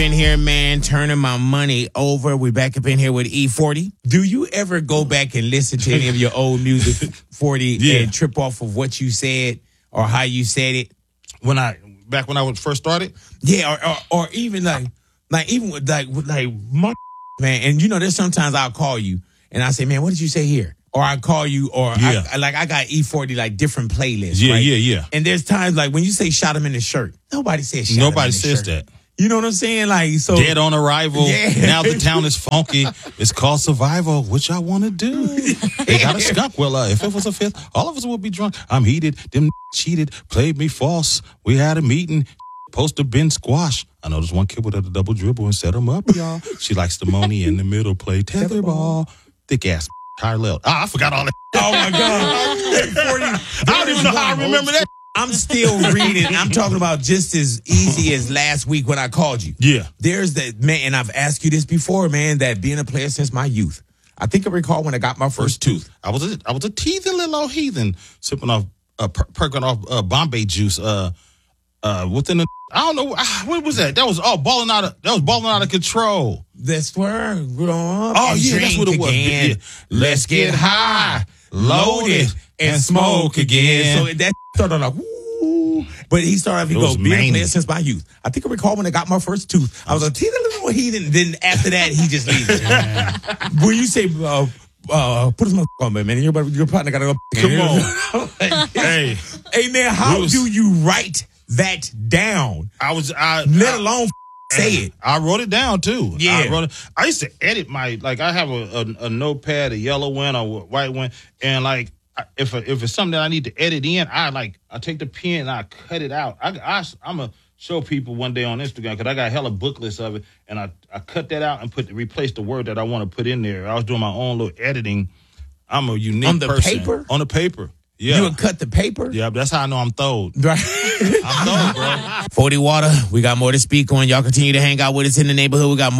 in here, man, turning my money over. We're back up in here with E40. Do you ever go back and listen to any of your old music, 40, and trip off of what you said or how you said it? Back when I was first started? Yeah, or even like even with my man, and you know, there's sometimes I'll call you and I say, man, what did you say here? Or I call you, or I got E40 like different playlists. Yeah, right? yeah. And there's times like when you say shot him in the shirt, nobody says shot him in the shirt. Nobody says that. You know what I'm saying? Like, so Dead on arrival. Yeah. Now the town is funky. It's called survival. What y'all want to do? They got a skunk. Well, if it was a fifth, all of us would be drunk. I'm heated. Them cheated. Played me false. We had a meeting. Poster bin squash. I know there's one kid with a double dribble and set him up, y'all. She likes the money in the middle. Play tetherball. Thick ass. Higher level. I forgot all that. Oh my God. I don't even know how I remember that. I'm still reading. I'm talking about just as easy as last week when I called you. Yeah. There's that, man, and I've asked you this before, man, that being a player since my youth. I think I recall when I got my first tooth. I was a teething little old heathen, sipping off, perking off Bombay juice, within the, I don't know, what was that? That was balling out of control. That's where grow up. Oh, yeah, that's what it was. Yeah. Let's get high, load it, and smoke again. So that started like, woo. But he started off, he goes, being a player since my youth. I think I recall when I got my first tooth. I was a teething little heathen. Then after that, he just leaves. When you say, put his motherfucker on, man, and your partner gotta go. Come on. Hey, man, how do you write that down? Let alone say it. I wrote it down too. Yeah. I used to edit I have a notepad, a yellow one, a white one, and like if it's something that I need to edit in, I take the pen and I cut it out. I'm gonna show people one day on Instagram because I got hella booklets of it, and I cut that out and replace the word that I want to put in there. I was doing my own little editing. I'm a unique on the person. paper. On the paper. Yeah. You would cut the paper? Yeah, that's how I know I'm throwed. Right. I'm throwed, bro. 40 Water, we got more to speak on. Y'all continue to hang out with us in the neighborhood. We got more.